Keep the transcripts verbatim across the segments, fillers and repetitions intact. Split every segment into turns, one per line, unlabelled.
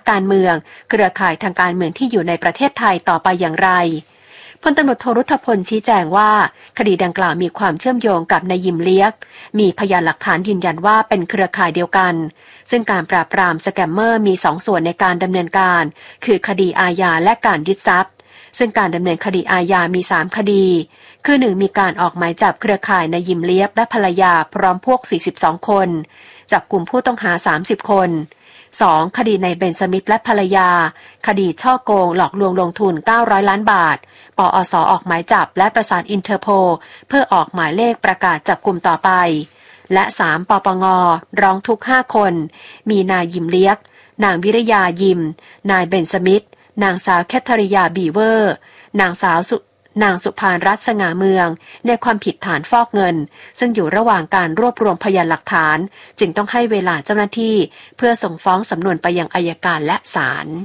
การเมืองเครือข่ายทางการเมืองที่อยู่ในประเทศไทยต่อไปอย่างไรพลตำรวจโทรุทธพลชี้แจงว่าคดีดังกล่าวมีความเชื่อมโยงกับนายยิมเลียกมีพยานหลักฐานยืนยันว่าเป็นเครือข่ายเดียวกันซึ่งการปราบปรามสแกมเมอร์มีสองส่วนในการดำเนินการคือคดีอาญาและการยึดทรัพย์ซึ่งการดำเนินคดีอาญามีสามคดีคือหนึ่งมีการออกหมายจับเครือข่ายนายยิมเลียกและภรรยาพร้อมพวกสี่สิบสองคนจับกลุ่มผู้ต้องหาสามสิบคนสองคดีในเบนสมิธและภรรยาคดีช่อโกงหลอกลวงลงทุนเก้าร้อยล้านบาทปอสออกหมายจับและประสานอินเตอร์โพลเพื่อออกหมายเลขประกาศจับกลุ่มต่อไปและสามปปงร้องทุกข์ห้าคนมีนายยิมเลียกนางวิริยายิมนายเบนสมิธนางสาวแคทริยาบีเวอร์นางสาวสุนางสุภารัตน์สง่าเมืองในความผิดฐานฟอกเงินซึ่งอยู่ระหว่างการรวบรวมพยานหลักฐานจึงต้องให้เวลาเจ้าหน้าที่เพื่อส่งฟ้องสำนวนไปยังอัยการและศาล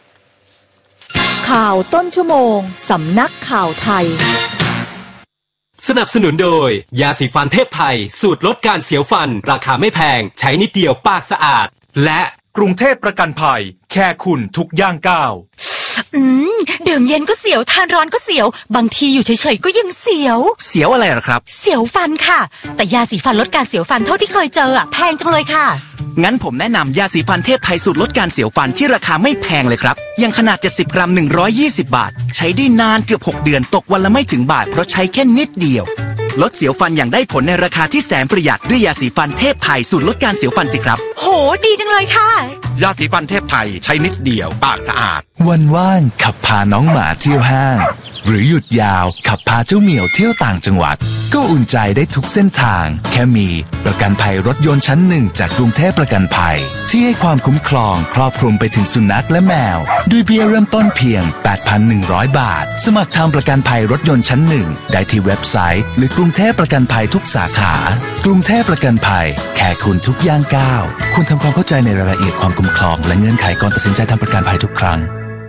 ข่าวต้นชั่วโมงสำนักข่าวไทย
สนับสนุนโดยยาสีฟันเทพไทยสูตรลดการเสียวฟันราคาไม่แพงใช้นิดเดียวปากสะอาดและ
กรุงเทพประกันภัยแค่คุณทุกย่างก้าว
อืมดื่มเย็นก็เสียวทานร้อนก็เสียวบางทีอยู่เฉยๆก็ยังเสียว
เสียวอะไรหรอครับ
เสียวฟันค่ะแต่ยาสีฟันลดการเสียวฟันเท่าที่เคยเจออ่ะแพงจังเลยค่ะ
งั้นผมแนะนำยาสีฟันเทพไทยสูตรลดการเสียวฟันที่ราคาไม่แพงเลยครับยังขนาดเจ็ดสิบกรัมหนึ่งร้อยยี่สิบบาทใช้ได้นานเกือบหกเดือนตกวันละไม่ถึงบาทเพราะใช้แค่นิดเดียวลดเสียวฟันอย่างได้ผลในราคาที่แสนประหยัดด้วยยาสีฟันเทพไทยสูตรลดการเสียวฟันสิครับ
โหดีจังเลยค่ะ
ยาสีฟันเทพไทยใช้นิดเดียวปากสะอาด
วันว่างขับพาน้องหมาเที่ยวห้างหรือหยุดยาวขับพาเจ้าเหมียวเที่ยวต่างจังหวัดก็อุ่นใจได้ทุกเส้นทางแค่มีประกันภัยรถยนต์ชั้นหนึ่งจากกรุงเทพประกันภัยที่ให้ความคุ้มครองครอบคลุมไปถึงสุนัขและแมวด้วยเบี้ยเริ่มต้นเพียง แปดพันหนึ่งร้อย บาทสมัครทำประกันภัยรถยนต์ชั้นหนึ่งได้ที่เว็บไซต์หรือกรุงเทพประกันภัยทุกสาขากรุงเทพประกันภัยแค่คุณทุกย่างก้าวคุณทำความเข้าใจในรายละเอียดความคุ้มครองและเงื่อนไขก่อนตัดสินใจทำประกันภัยทุกครั้ง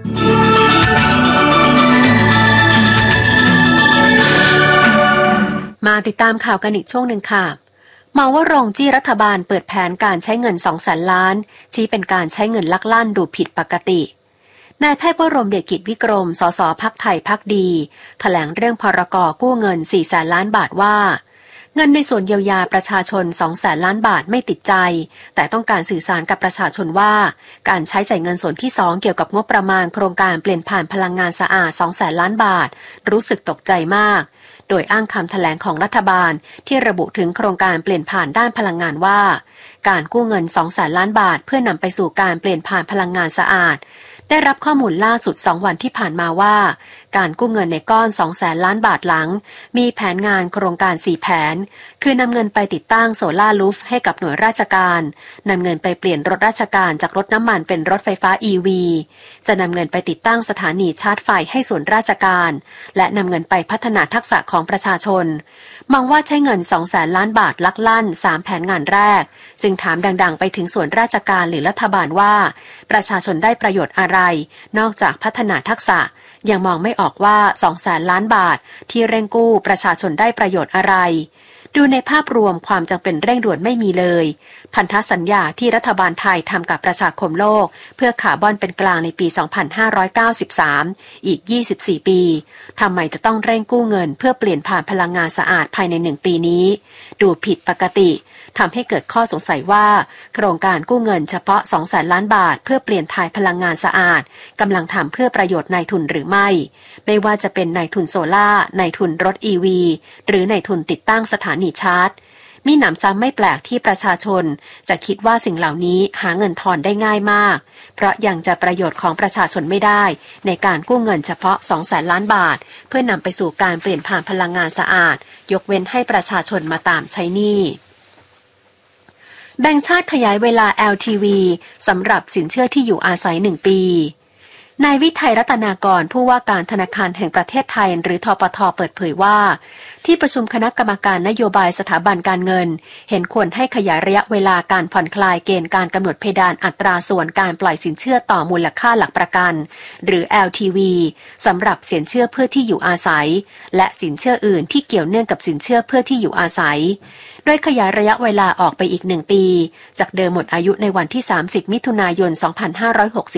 มาติดตามข่าวกันอีกช่วงหนึ่งค่ะมองว่าโรงจี้รัฐบาลเปิดแผนการใช้เงิน สองแสน ล้านชี้เป็นการใช้เงินลักลั่นดูผิดปกตินายแพทย์วรงค์เดชกิจวิกรมสสพรรคไทยพรรคดีแถลงเรื่องพรก.กู้เงิน สี่แสน ล้านบาทว่าเงินในส่วนเยียวยาประชาชน สองแสน ล้านบาทไม่ติดใจแต่ต้องการสื่อสารกับประชาชนว่าการใช้จ่ายเงินส่วนที่สองเกี่ยวกับงบประมาณโครงการเปลี่ยนผ่านพลังงานสะอาด สองแสน ล้านบาทรู้สึกตกใจมากโดยอ้างคำแถลงของรัฐบาลที่ระบุถึงโครงการเปลี่ยนผ่านด้านพลังงานว่าการกู้เงิน สองแสน ล้านบาทเพื่อนำไปสู่การเปลี่ยนผ่านพลังงานสะอาดได้รับข้อมูลล่าสุดสองวันที่ผ่านมาว่าการกู้เงินในก้อน สองแสน ล้านบาทหลังมีแผนงานโครงการสี่แผนคือนำเงินไปติดตั้งโซล่ารูฟให้กับหน่วยราชการนำเงินไปเปลี่ยนรถราชการจากรถน้ำมันเป็นรถไฟฟ้า อี วี จะนำเงินไปติดตั้งสถานีชาร์จไฟให้ส่วนราชการและนำเงินไปพัฒนาทักษะของประชาชนมองว่าใช้เงิน สองแสน ล้านบาทลักลั่นสามแผนงานแรกจึงถามดังๆไปถึงส่วนราชการหรือรัฐบาลว่าประชาชนได้ประโยชน์อะไรนอกจากพัฒนาทักษะยังมองไม่ออกว่า สองแสน ล้านบาทที่เร่งกู้ประชาชนได้ประโยชน์อะไรดูในภาพรวมความจำเป็นเร่งด่วนไม่มีเลยพันธสัญญาที่รัฐบาลไทยทำกับประชาคมโลกเพื่อคาร์บอนเป็นกลางในปี สองพันห้าร้อยเก้าสิบสาม อีก ยี่สิบสี่ ปีทำไมจะต้องเร่งกู้เงินเพื่อเปลี่ยนผ่านพลังงานสะอาดภายในหนึ่งปีนี้ดูผิดปกติทำให้เกิดข้อสงสัยว่าโครงการกู้เงินเฉพาะ สองแสน ล้านบาทเพื่อเปลี่ยนถ่ายพลังงานสะอาดกำลังทำเพื่อประโยชน์นายทุนหรือไม่ไม่ว่าจะเป็นนายทุนโซล่านายทุนรถ อี วี หรือนายทุนติดตั้งสถานีชาร์จมีหนำซ้ำไม่แปลกที่ประชาชนจะคิดว่าสิ่งเหล่านี้หาเงินทอนได้ง่ายมากเพราะยังจะประโยชน์ของประชาชนไม่ได้ในการกู้เงินเฉพาะ สองแสน ล้านบาทเพื่อนำไปสู่การเปลี่ยนผ่านพลังงานสะอาดยกเว้นให้ประชาชนมาตามใช้หนี้แบงก์ชาติขยายเวลา แอล ที วี สำหรับสินเชื่อที่อยู่อาศัยหนึ่งปีนายวิทัยรัตนากรผู้ว่าการธนาคารแห่งประเทศไทยหรือธปท.เปิดเผยว่าที่ประชุมคณะกรรมการนโยบายสถาบันการเงินเห็นควรให้ขยายระยะเวลาการผ่อนคลายเกณฑ์การกำหนดเพดานอัตราส่วนการปล่อยสินเชื่อต่อมูลค่าหลักประกันหรือ แอล ที วี สำหรับสินเชื่อเพื่อที่อยู่อาศัยและสินเชื่ออื่นที่เกี่ยวเนื่องกับสินเชื่อเพื่อที่อยู่อาศัยโดยขยายระยะเวลาออกไปอีกหนึ่งปีจากเดิมหมดอายุในวันที่สามสิบมิถุนายนสองพันห้าร้อยหกสิบ